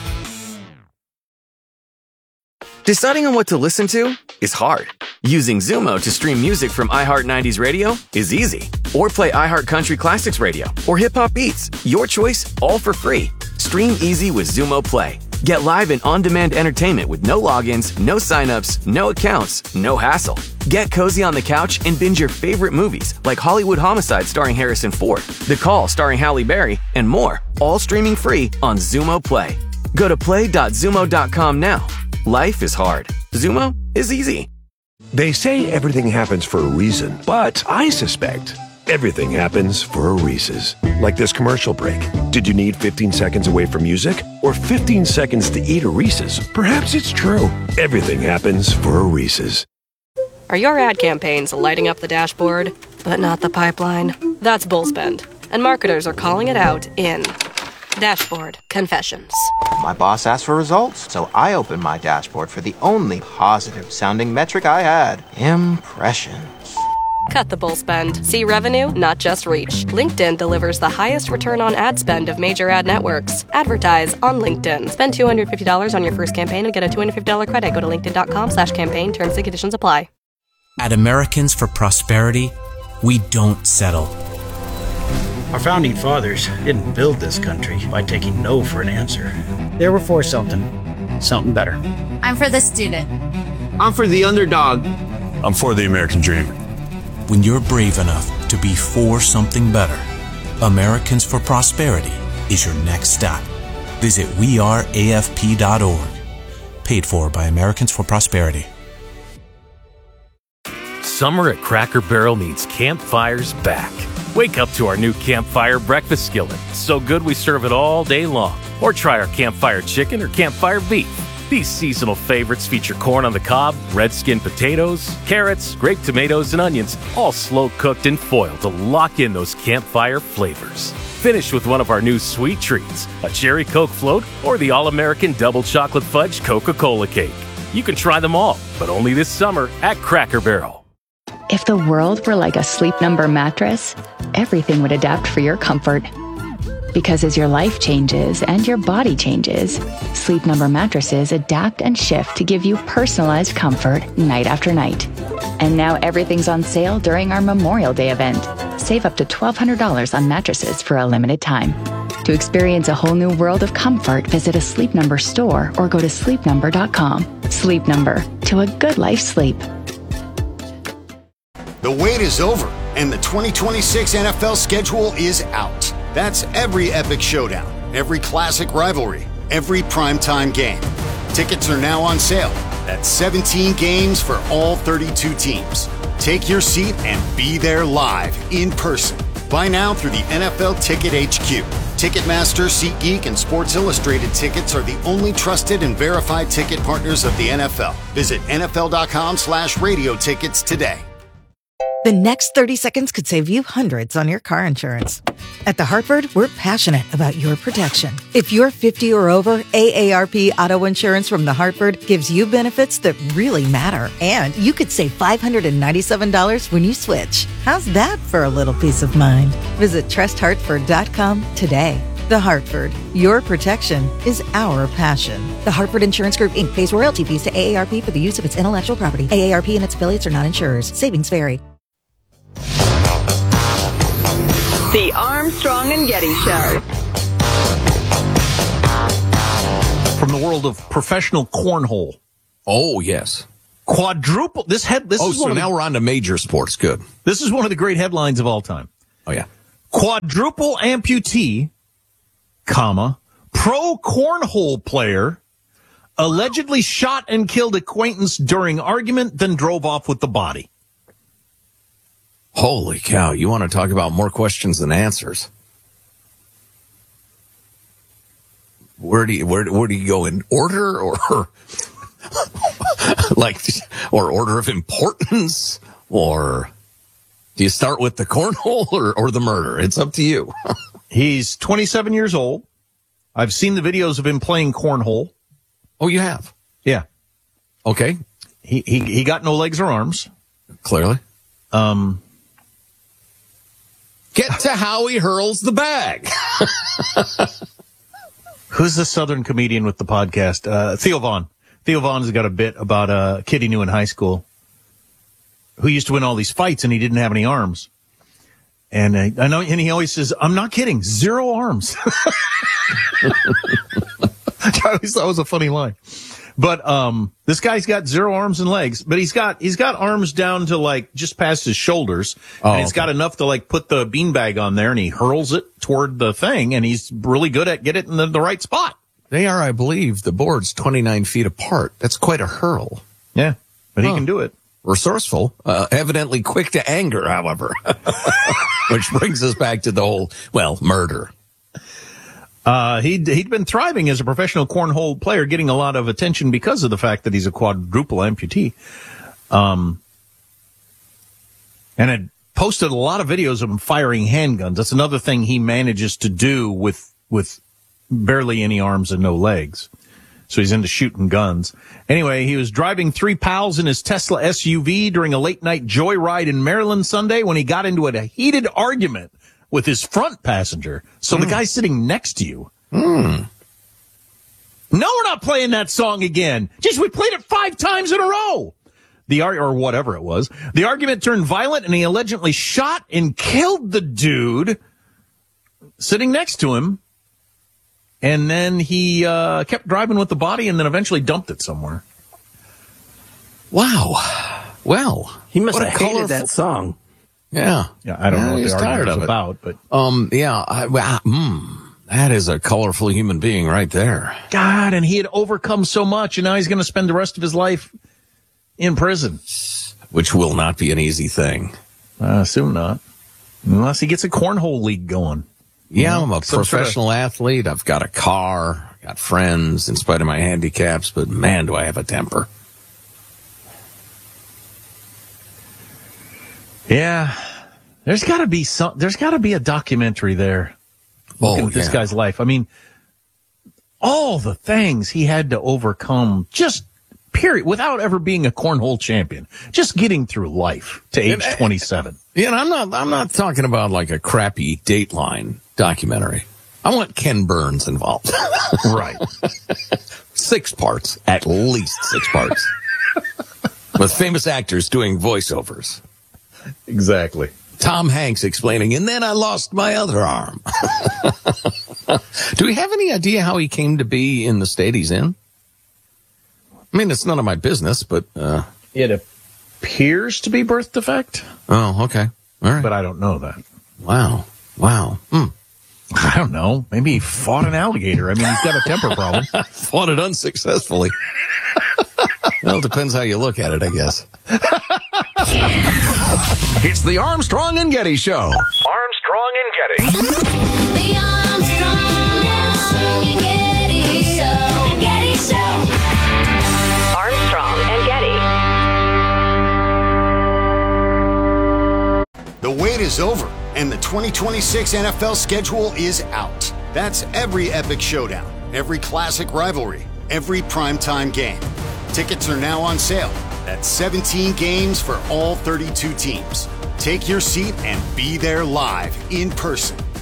Deciding on what to listen to is hard. Using Zumo to stream music from iHeart nineties Radio is easy. Or play iHeart Country Classics Radio or Hip Hop Beats. Your choice, all for free. Stream easy with Zumo Play. Get live and on-demand entertainment with no logins, no signups, no accounts, no hassle. Get cozy on the couch and binge your favorite movies like Hollywood Homicide starring Harrison Ford, The Call starring Halle Berry, and more. All streaming free on Zumo Play. Go to play dot zumo dot com now. Life is hard. Zumo is easy. They say everything happens for a reason, but I suspect everything happens for a Reese's. Like this commercial break. Did you need fifteen seconds away from music or fifteen seconds to eat a Reese's? Perhaps it's true. Everything happens for a Reese's. Are your ad campaigns lighting up the dashboard, but not the pipeline? That's Bullspend, and marketers are calling it out in Dashboard Confessions. My boss asked for results, so I opened my dashboard for the only positive-sounding metric I had. Impressions. Cut the bull spend. See revenue, not just reach. LinkedIn delivers the highest return on ad spend of major ad networks. Advertise on LinkedIn. Spend two hundred fifty dollars on your first campaign and get a two hundred fifty dollars credit. Go to linkedin dot com slash campaign. Terms and conditions apply. At Americans for Prosperity, we don't settle. Our founding fathers didn't build this country by taking no for an answer. They were for something, something better. I'm for the student. I'm for the underdog. I'm for the American dream. When you're brave enough to be for something better, Americans for Prosperity is your next stop. Visit we are A F P dot org. Paid for by Americans for Prosperity. Summer at Cracker Barrel means campfires back. Wake up to our new Campfire breakfast skillet. So good we serve it all day long. Or try our Campfire chicken or Campfire beef. These seasonal favorites feature corn on the cob, red skin potatoes, carrots, grape tomatoes, and onions, all slow cooked in foil to lock in those campfire flavors. Finish with one of our new sweet treats, a cherry Coke float or the all-American double chocolate fudge Coca-Cola cake. You can try them all, but only this summer at Cracker Barrel. If the world were like a Sleep Number mattress, everything would adapt for your comfort. Because as your life changes and your body changes, Sleep Number mattresses adapt and shift to give you personalized comfort night after night. And now everything's on sale during our Memorial Day event. Save up to twelve hundred dollars on mattresses for a limited time. To experience a whole new world of comfort, visit a Sleep Number store or go to sleep number dot com. Sleep Number, to a good life sleep. The wait is over, and the twenty twenty-six N F L schedule is out. That's every epic showdown, every classic rivalry, every primetime game. Tickets are now on sale. That's seventeen games for all thirty-two teams. Take your seat and be there live, in person. Buy now through the N F L Ticket H Q. Ticketmaster, SeatGeek, and Sports Illustrated tickets are the only trusted and verified ticket partners of the N F L. Visit N F L dot com slash radio tickets today. The next thirty seconds could save you hundreds on your car insurance. At The Hartford, we're passionate about your protection. If you're fifty or over, A A R P Auto Insurance from The Hartford gives you benefits that really matter. And you could save five hundred ninety-seven dollars when you switch. How's that for a little peace of mind? Visit trust hartford dot com today. The Hartford. Your protection is our passion. The Hartford Insurance Group, Incorporated pays royalty fees to A A R P for the use of its intellectual property. A A R P and its affiliates are not insurers. Savings vary. The Armstrong and Getty Show. From the world of professional cornhole. Oh, yes. Quadruple. This head. This oh, is so one now the, we're on to major sports. Good. This is one of the great headlines of all time. Oh, yeah. Quadruple amputee, comma, pro cornhole player, allegedly shot and killed acquaintance during argument, then drove off with the body. Holy cow. You want to talk about more questions than answers. Where do you, where, where do you go in order or like, or order of importance, or do you start with the cornhole or, or the murder? It's up to you. He's twenty-seven years old. I've seen the videos of him playing cornhole. Oh, you have? Yeah. Okay. He, he, he got no legs or arms. Clearly. Um, Get to how he hurls the bag. Who's the Southern comedian with the podcast? Uh, Theo Vaughn. Theo Vaughn's got a bit about a kid he knew in high school who used to win all these fights and he didn't have any arms. And uh, I know, and he always says, I'm not kidding, zero arms. I always thought it was a funny line. But um this guy's got zero arms and legs, but he's got he's got arms down to like just past his shoulders, oh, and he's okay. got enough to like put the beanbag on there, and he hurls it toward the thing, and he's really good at get it in the, the right spot. They are, I believe, the boards twenty-nine feet apart. That's quite a hurl. Yeah, but huh. he can do it. Resourceful, uh, evidently quick to anger, however, which brings us back to the whole, well, murder. Uh, he'd, he'd been thriving as a professional cornhole player, getting a lot of attention because of the fact that he's a quadruple amputee. Um, and had posted a lot of videos of him firing handguns. That's another thing he manages to do with, with barely any arms and no legs. So he's into shooting guns. Anyway, he was driving three pals in his Tesla S U V during a late night joyride in Maryland Sunday when he got into a heated argument with his front passenger. So mm. the guy sitting next to you. Mm. No, we're not playing that song again. Just, we played it five times in a row. The ar- or whatever it was. The argument turned violent and he allegedly shot and killed the dude sitting next to him. And then he uh, kept driving with the body and then eventually dumped it somewhere. Wow. Well, he must have hated colorful... that song. Yeah. Yeah, I don't yeah, know what he's the tired argument of was it. about, but um, yeah, I, well, mm, that is a colorful human being right there. God, and he had overcome so much, and now he's going to spend the rest of his life in prison, which will not be an easy thing. I assume not, unless he gets a cornhole league going. Yeah, I'm a professional sort of... athlete. I've got a car, I've got friends, in spite of my handicaps. But man, do I have a temper. Yeah, there's got to be some. There's got to be a documentary there. Looking Oh, at this yeah. guy's life. I mean, all the things he had to overcome, just period, without ever being a cornhole champion. Just getting through life to age And, twenty-seven. Yeah, and I'm not. I'm not talking about like a crappy Dateline documentary. I want Ken Burns involved. Right. Six parts, at least six parts, with famous actors doing voiceovers. Exactly. Tom Hanks explaining, and then I lost my other arm. Do we have any idea how he came to be in the state he's in? I mean, it's none of my business, but... Uh, it appears to be birth defect. Oh, okay. All right. But I don't know that. Wow. Wow. Hmm. I don't know. Maybe he fought an alligator. I mean, he's got a temper problem. Fought it unsuccessfully. Well, it depends how you look at it, I guess. It's the Armstrong and Getty Show. Armstrong and Getty. The Armstrong and Getty Show. Getty Show. Armstrong and Getty. The wait is over, and the twenty twenty-six N F L schedule is out. That's every epic showdown, every classic rivalry, every primetime game. Tickets are now on sale. That's seventeen games for all thirty-two teams. Take your seat and be there live, in person.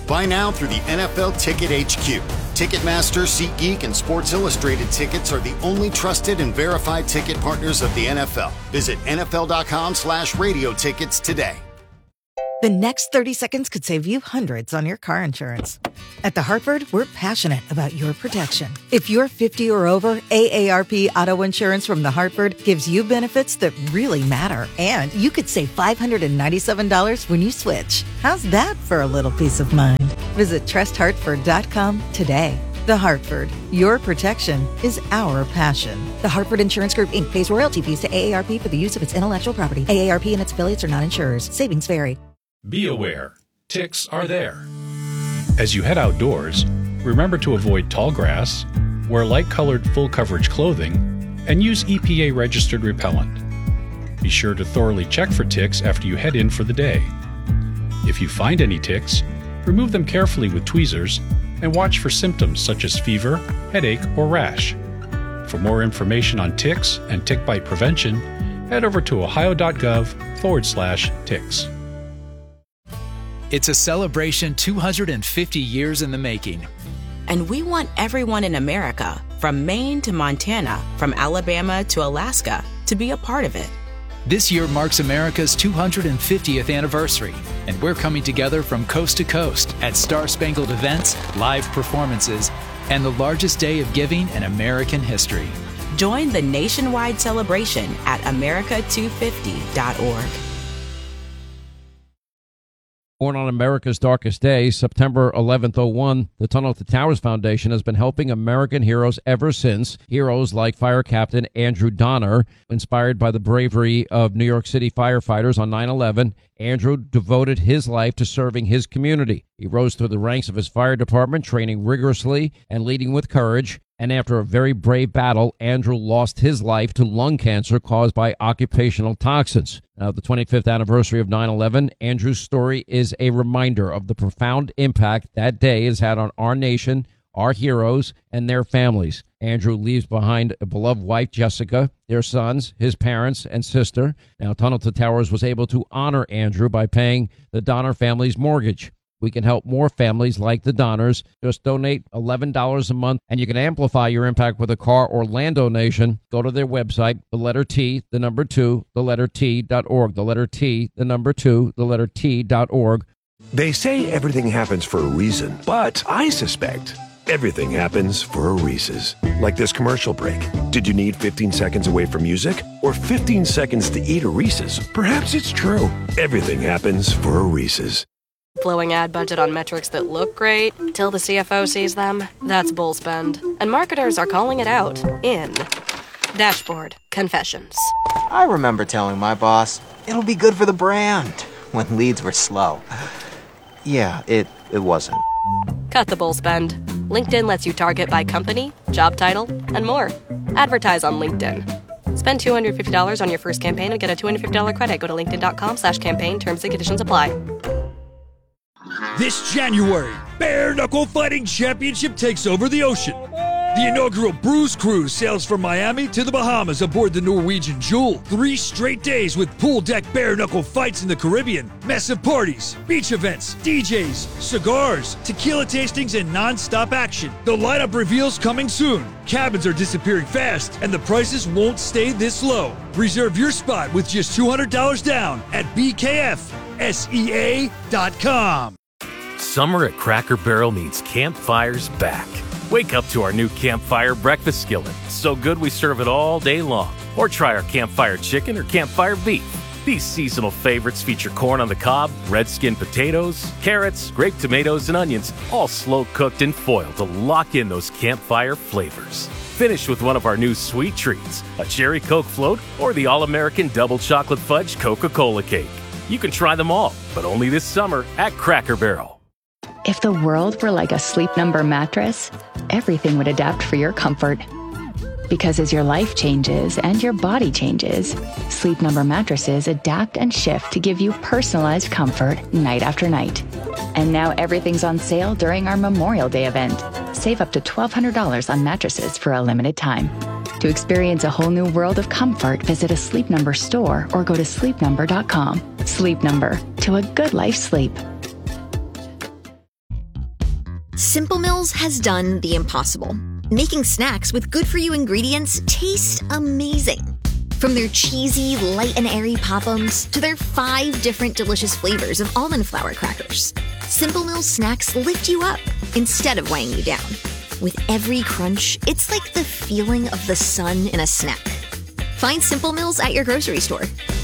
Buy now through the N F L Ticket H Q. Ticketmaster, SeatGeek, and Sports Illustrated tickets are the only trusted and verified ticket partners of the N F L. Visit nfl.com slash radio tickets today. The next thirty seconds could save you hundreds on your car insurance. At The Hartford, we're passionate about your protection. If you're fifty or over, A A R P Auto Insurance from The Hartford gives you benefits that really matter. And you could save five hundred ninety-seven dollars when you switch. How's that for a little peace of mind? Visit trust hartford dot com today. The Hartford, your protection is our passion. The Hartford Insurance Group, Incorporated pays royalty fees to A A R P for the use of its intellectual property. A A R P and its affiliates are not insurers. Savings vary. Be aware, ticks are there. As you head outdoors, remember to avoid tall grass, wear light-colored full-coverage clothing, and use E P A-registered repellent. Be sure to thoroughly check for ticks after you head in for the day. If you find any ticks, remove them carefully with tweezers and watch for symptoms such as fever, headache, or rash. For more information on ticks and tick bite prevention, head over to ohio.gov forward slash ticks. It's a celebration two hundred fifty years in the making. And we want everyone in America, from Maine to Montana, from Alabama to Alaska, to be a part of it. This year marks America's two hundred fiftieth anniversary, and we're coming together from coast to coast at star-spangled events, live performances, and the largest day of giving in American history. Join the nationwide celebration at america two fifty dot org. Born on America's darkest day, September eleventh oh one, the Tunnel to Towers Foundation has been helping American heroes ever since. Heroes like Fire Captain Andrew Donner, inspired by the bravery of New York City firefighters on nine eleven. Andrew devoted his life to serving his community. He rose through the ranks of his fire department, training rigorously and leading with courage. And after a very brave battle, Andrew lost his life to lung cancer caused by occupational toxins. Now, the twenty-fifth anniversary of nine eleven, Andrew's story is a reminder of the profound impact that day has had on our nation, our heroes, and their families. Andrew leaves behind a beloved wife, Jessica, their sons, his parents, and sister. Now, Tunnel to Towers was able to honor Andrew by paying the Donner family's mortgage. We can help more families like the Donners. Just donate eleven dollars a month, and you can amplify your impact with a car or land donation. Go to their website, the letter T, the number two, the letter T dot org. The letter T, the number two, the letter T dot org. They say everything happens for a reason, but I suspect everything happens for a Reese's. Like this commercial break. Did you need fifteen seconds away from music? Or fifteen seconds to eat a Reese's? Perhaps it's true. Everything happens for a Reese's. Blowing ad budget on metrics that look great till the C F O sees them? That's bull spend. And marketers are calling it out in Dashboard Confessions. I remember telling my boss, it'll be good for the brand, when leads were slow. Yeah, it, it wasn't. Cut the bull spend. LinkedIn lets you target by company, job title, and more. Advertise on LinkedIn. Spend two hundred fifty dollars on your first campaign and get a two hundred fifty dollars credit. Go to linkedin.com slash campaign. Terms and conditions apply. This January, Bare Knuckle Fighting Championship takes over the ocean. The inaugural Bruise Cruise sails from Miami to the Bahamas aboard the Norwegian Jewel. Three straight days with pool deck bare knuckle fights in the Caribbean, massive parties, beach events, D Js, cigars, tequila tastings, and non-stop action. The lineup reveals coming soon. Cabins are disappearing fast, and the prices won't stay this low. Reserve your spot with just two hundred dollars down at b k f s e a dot com. Summer at Cracker Barrel means campfires back. Wake up to our new Campfire breakfast skillet. So good we serve it all day long. Or try our Campfire chicken or Campfire beef. These seasonal favorites feature corn on the cob, red skin potatoes, carrots, grape tomatoes, and onions, all slow cooked in foil to lock in those campfire flavors. Finish with one of our new sweet treats, a cherry Coke float or the all-American double chocolate fudge Coca-Cola cake. You can try them all, but only this summer at Cracker Barrel. If the world were like a Sleep Number mattress, everything would adapt for your comfort. Because as your life changes and your body changes, Sleep Number mattresses adapt and shift to give you personalized comfort night after night. And now everything's on sale during our Memorial Day event. Save up to twelve hundred dollars on mattresses for a limited time. To experience a whole new world of comfort, visit a Sleep Number store or go to sleep number dot com. Sleep Number, to a good life sleep. Simple Mills has done the impossible, making snacks with good-for-you ingredients taste amazing. From their cheesy, light and airy Pop-Ums to their five different delicious flavors of almond flour crackers, Simple Mills snacks lift you up instead of weighing you down. With every crunch, it's like the feeling of the sun in a snack. Find Simple Mills at your grocery store